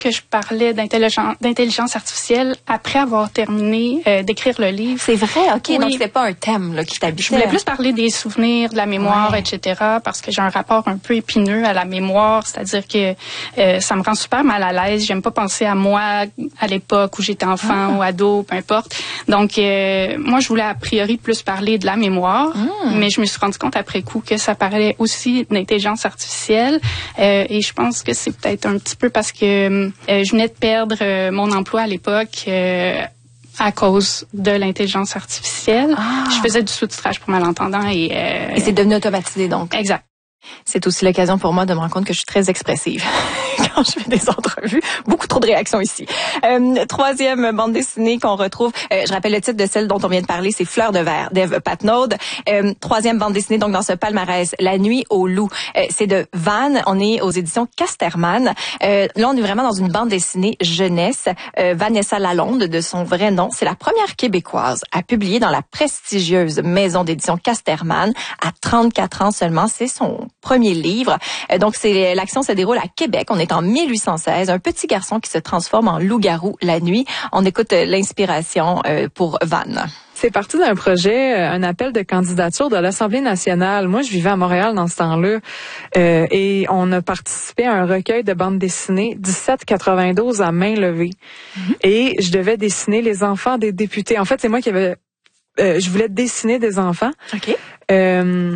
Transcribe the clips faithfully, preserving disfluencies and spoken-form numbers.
que je parlais d'intelligence, d'intelligence artificielle après avoir terminé euh, d'écrire le livre. C'est vrai, OK. Oui. Donc, c'était pas un thème là, qui t'habitait. Je voulais plus parler des souvenirs, de la mémoire, ouais. et cetera, parce que j'ai un rapport un peu épineux à la mémoire, c'est-à-dire que euh, ça me rend super mal à l'aise. J'aime pas penser à moi à l'époque où j'étais enfant ah. ou ado, peu importe. Donc, euh, moi, je voulais a priori plus parler de la mémoire, mm. mais je me suis rendu compte après coup que ça parlait aussi d'intelligence artificielle, euh, et je pense que c'est peut-être un petit peu parce que Euh, je venais de perdre euh, mon emploi à l'époque euh, à cause de l'intelligence artificielle. Ah. Je faisais du sous-titrage pour malentendants et... Euh, et c'est devenu automatisé, donc. Exact. C'est aussi l'occasion pour moi de me rendre compte que je suis très expressive quand je fais des entrevues. Beaucoup trop de réactions ici. Euh, troisième bande dessinée qu'on retrouve, euh, je rappelle le titre de celle dont on vient de parler, c'est Fleur de verre d'Ève Patnaud. Euh, troisième bande dessinée donc dans ce palmarès, La nuit au loup. Euh, c'est de Van, on est aux éditions Casterman. Euh, là, on est vraiment dans une bande dessinée jeunesse. Euh, Vanessa Lalonde, de son vrai nom, c'est la première québécoise à publier dans la prestigieuse maison d'édition Casterman. À trente-quatre ans seulement, c'est son premier livre. Euh, donc, c'est l'action se déroule à Québec. On est en mille huit cent seize. Un petit garçon qui se transforme en loup-garou la nuit. On écoute euh, l'inspiration euh, pour Van. C'est parti d'un projet, euh, un appel de candidature de l'Assemblée nationale. Moi, je vivais à Montréal dans ce temps-là euh, et on a participé à un recueil de bandes dessinées dix-sept quatre-vingt-douze à main levée. Mm-hmm. Et je devais dessiner les enfants des députés. En fait, c'est moi qui avais... Euh, je voulais dessiner des enfants. OK. Euh,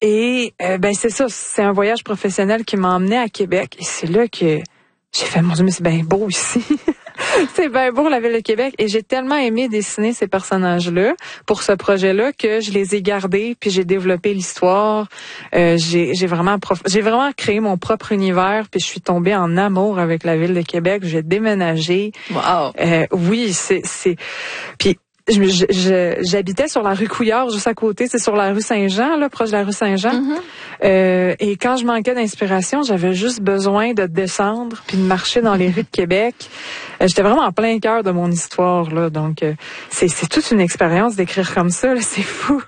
Et euh, ben c'est ça, c'est un voyage professionnel qui m'a emmené à Québec. Et c'est là que j'ai fait, mon Dieu, mais c'est bien beau ici. C'est bien beau la ville de Québec. Et j'ai tellement aimé dessiner ces personnages-là pour ce projet-là que je les ai gardés, puis j'ai développé l'histoire. Euh, j'ai, j'ai vraiment prof... j'ai vraiment créé mon propre univers, puis je suis tombée en amour avec la ville de Québec. J'ai déménagé. Wow. Euh, oui, c'est c'est puis Je, je, j'habitais sur la rue Couillard, juste à côté, c'est sur la rue Saint-Jean, là, proche de la rue Saint-Jean. Mm-hmm. Euh, et quand je manquais d'inspiration, j'avais juste besoin de descendre puis de marcher dans les rues de Québec. Euh, j'étais vraiment en plein cœur de mon histoire, là. Donc, euh, c'est, c'est toute une expérience d'écrire comme ça, là. C'est fou.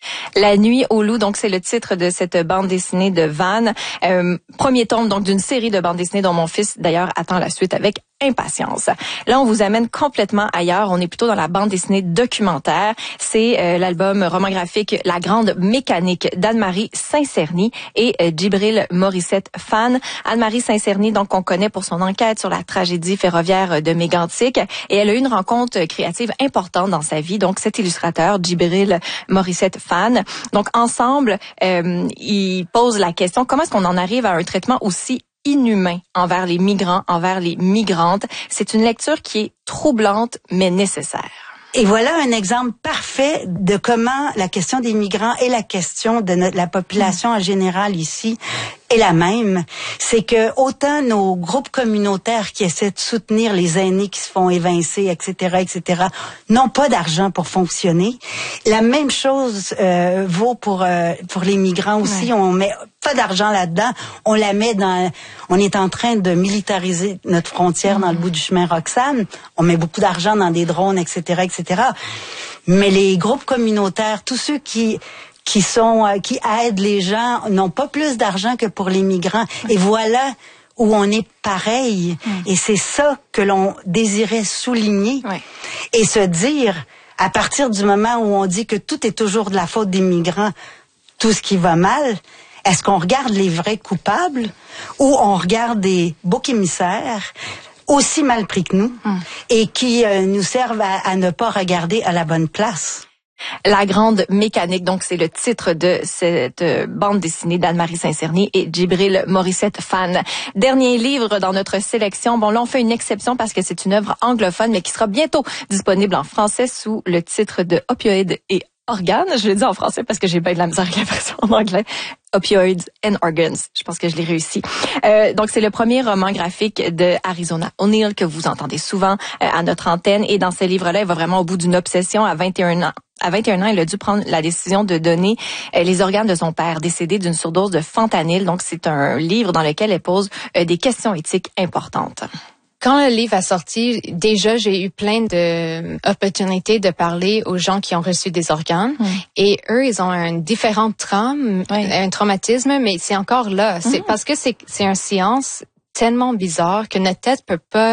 La nuit au loup, donc c'est le titre de cette bande dessinée de Van. Euh, premier tome donc d'une série de bandes dessinées dont mon fils d'ailleurs attend la suite avec impatience. Là, on vous amène complètement ailleurs. On est plutôt dans la bande dessinée documentaire. C'est euh, l'album roman graphique La Grande Mécanique d'Anne-Marie Saint-Cerny et euh, Djibril Morissette Fan. Anne-Marie Saint-Cerny, donc on connaît pour son enquête sur la tragédie ferroviaire de Mégantic, et elle a eu une rencontre créative importante dans sa vie. Donc cet illustrateur, Djibril Morissette Fan. Donc ensemble, euh, ils posent la question, comment est-ce qu'on en arrive à un traitement aussi inhumain envers les migrants, envers les migrantes. C'est une lecture qui est troublante, mais nécessaire. Et voilà un exemple parfait de comment la question des migrants et la question de notre, la population en général ici est la même. C'est que autant nos groupes communautaires qui essaient de soutenir les aînés qui se font évincer, et cetera, et cetera, n'ont pas d'argent pour fonctionner. La même chose euh, vaut pour euh, pour les migrants aussi. Ouais. On met pas d'argent là-dedans. On la met dans. On est en train de militariser notre frontière mmh. dans le bout du chemin Roxane. On met beaucoup d'argent dans des drones, et cetera, et cetera. Mais les groupes communautaires, tous ceux qui qui sont euh, qui aident les gens, n'ont pas plus d'argent que pour les migrants. Mmh. Et voilà où on est pareil. Mmh. Et c'est ça que l'on désirait souligner. Ouais. Et se dire, à partir du moment où on dit que tout est toujours de la faute des migrants, tout ce qui va mal, est-ce qu'on regarde les vrais coupables ou on regarde des boucs émissaires aussi mal pris que nous mmh. et qui euh, nous servent à, à ne pas regarder à la bonne place? La Grande Mécanique, donc c'est le titre de cette bande dessinée d'Anne-Marie Saint-Cerny et Djibril Morissette Fan. Dernier livre dans notre sélection. Bon, là, on fait une exception parce que c'est une œuvre anglophone, mais qui sera bientôt disponible en français sous le titre de Opioïdes et Organes. Je le dis en français parce que j'ai bien de la misère avec la version en anglais. Opioids and Organs. Je pense que je l'ai réussi. Euh, donc, c'est le premier roman graphique de Arizona O'Neill que vous entendez souvent euh, à notre antenne. Et dans ce livre-là, elle va vraiment au bout d'une obsession. À vingt et un ans, à vingt et un ans, elle a dû prendre la décision de donner euh, les organes de son père, décédé d'une surdose de fentanyl. Donc, c'est un livre dans lequel elle pose euh, des questions éthiques importantes. Quand le livre a sorti, déjà, j'ai eu plein de opportunités de parler aux gens qui ont reçu des organes. Mm. Et eux, ils ont un différent trauma, oui. un traumatisme, mais c'est encore là. Mm. C'est parce que c'est, c'est une science tellement bizarre que notre tête peut pas